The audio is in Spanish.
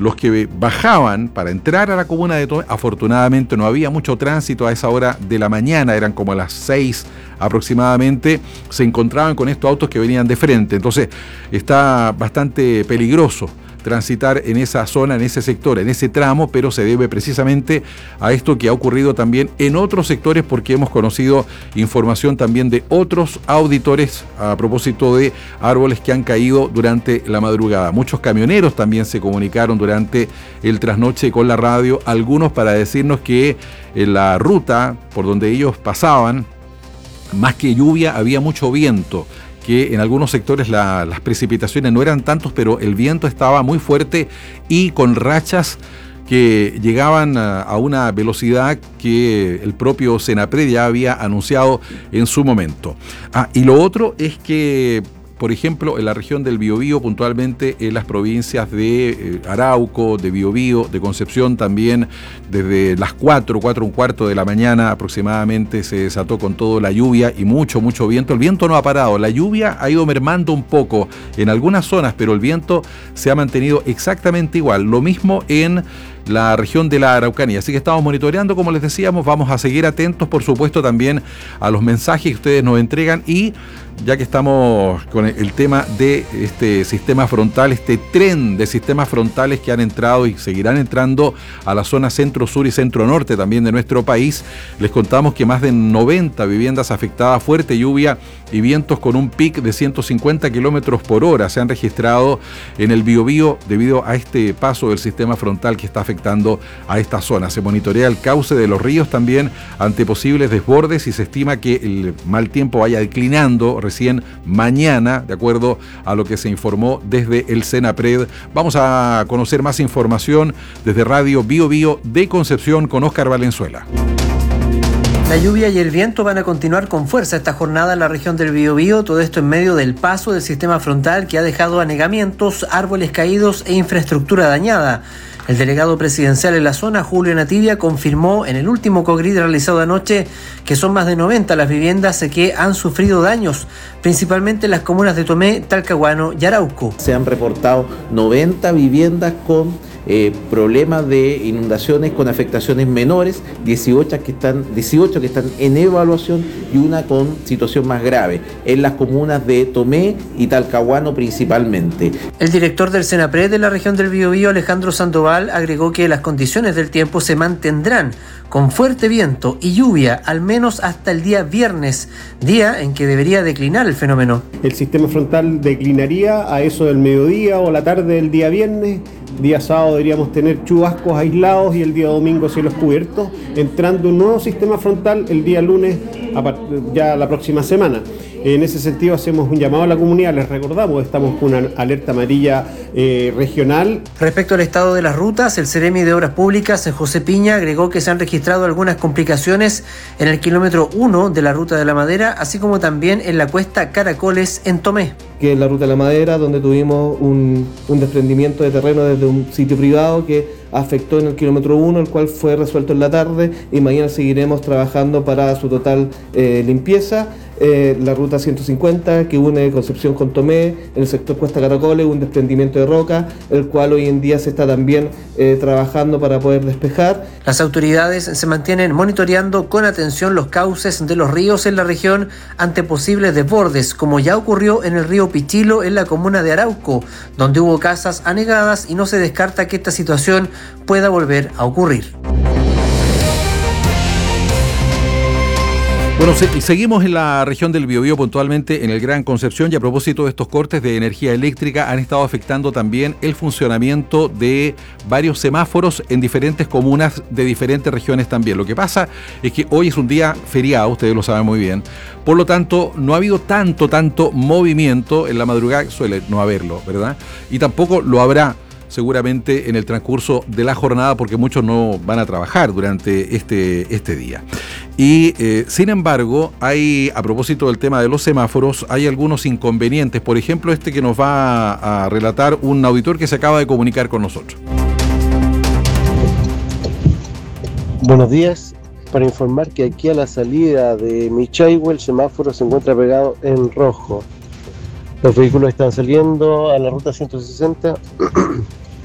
los que bajaban para entrar a la comuna de Tomé, afortunadamente no había mucho tránsito a esa hora de la mañana, eran como las 6 aproximadamente, se encontraban con estos autos que venían de frente. Entonces está bastante peligroso transitar en esa zona, en ese sector, en ese tramo, pero se debe precisamente a esto que ha ocurrido también en otros sectores, porque hemos conocido información también de otros auditores a propósito de árboles que han caído durante la madrugada. Muchos camioneros también se comunicaron durante el trasnoche con la radio, algunos para decirnos que en la ruta por donde ellos pasaban, más que lluvia, había mucho viento, que en algunos sectores las precipitaciones no eran tantos, pero el viento estaba muy fuerte y con rachas que llegaban a una velocidad que el propio Senapred ya había anunciado en su momento. Y lo otro es que, por ejemplo, en la región del Biobío, puntualmente en las provincias de Arauco, de Biobío, de Concepción también, desde las 4:15 de la mañana aproximadamente se desató con todo la lluvia y mucho viento. El viento no ha parado, la lluvia ha ido mermando un poco en algunas zonas, pero el viento se ha mantenido exactamente igual. Lo mismo en la región de la Araucanía. Así que estamos monitoreando, como les decíamos, vamos a seguir atentos, por supuesto, también a los mensajes que ustedes nos entregan y ya que estamos con el tema de este sistema frontal, este tren de sistemas frontales que han entrado y seguirán entrando a la zona centro-sur y centro-norte también de nuestro país, les contamos que más de 90 viviendas afectadas, fuerte lluvia y vientos con un pic de 150 kilómetros por hora se han registrado en el Biobío debido a este paso del sistema frontal que está afectando a esta zona. Se monitorea el cauce de los ríos también ante posibles desbordes y se estima que el mal tiempo vaya declinando recién mañana, de acuerdo a lo que se informó desde el Senapred. Vamos a conocer más información desde Radio Biobío de Concepción con Óscar Valenzuela. La lluvia y el viento van a continuar con fuerza esta jornada en la región del Biobío, todo esto en medio del paso del sistema frontal que ha dejado anegamientos, árboles caídos e infraestructura dañada. El delegado presidencial en la zona, Julio Nativia, confirmó en el último COGRID realizado anoche que son más de 90 las viviendas que han sufrido daños, principalmente en las comunas de Tomé, Talcahuano y Arauco. Se han reportado 90 viviendas con problemas de inundaciones con afectaciones menores, 18 que están en evaluación y una con situación más grave, en las comunas de Tomé y Talcahuano principalmente. El director del Senapred de la región del Biobío, Alejandro Sandoval, agregó que las condiciones del tiempo se mantendrán con fuerte viento y lluvia, al menos hasta el día viernes, día en que debería declinar el fenómeno. El sistema frontal declinaría a eso del mediodía o la tarde del día viernes. Día sábado deberíamos tener chubascos aislados y el día domingo cielos cubiertos, entrando un nuevo sistema frontal el día lunes, ya la próxima semana. En ese sentido hacemos un llamado a la comunidad, les recordamos, estamos con una alerta amarilla regional. Respecto al estado de las rutas, el Seremi de Obras Públicas, José Piña, agregó que se han registrado algunas complicaciones en el kilómetro 1 de la Ruta de la Madera, así como también en la cuesta Caracoles en Tomé. Que es la Ruta de la Madera, donde tuvimos un desprendimiento de terreno desde un sitio privado que afectó en el kilómetro 1, el cual fue resuelto en la tarde y mañana seguiremos trabajando para su total limpieza. La ruta 150 que une Concepción con Tomé, en el sector Cuesta Caracoles, un desprendimiento de roca, el cual hoy en día se está también trabajando para poder despejar. Las autoridades se mantienen monitoreando con atención los cauces de los ríos en la región ante posibles desbordes, como ya ocurrió en el río Pichilo en la comuna de Arauco, donde hubo casas anegadas y no se descarta que esta situación pueda volver a ocurrir. Bueno, seguimos en la región del Biobío, puntualmente en el Gran Concepción, y a propósito de estos cortes de energía eléctrica han estado afectando también el funcionamiento de varios semáforos en diferentes comunas de diferentes regiones también. Lo que pasa es que hoy es un día feriado, ustedes lo saben muy bien, por lo tanto no ha habido tanto movimiento en la madrugada, suele no haberlo, ¿verdad? Y tampoco lo habrá seguramente en el transcurso de la jornada porque muchos no van a trabajar durante este día. Y sin embargo, a propósito del tema de los semáforos, hay algunos inconvenientes. Por ejemplo, este que nos va a relatar un auditor que se acaba de comunicar con nosotros. Buenos días. Para informar que aquí a la salida de Michaihue el semáforo se encuentra pegado en rojo. Los vehículos están saliendo a la ruta 160